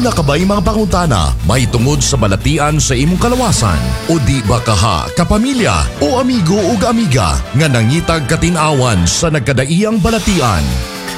Aduna ka ba'y mga pangutana may tungod sa balatian sa imong kalawasan? O di ba kaha, kapamilya o amigo o amiga nga nangitag katinawan sa nagkadaiyang balatian?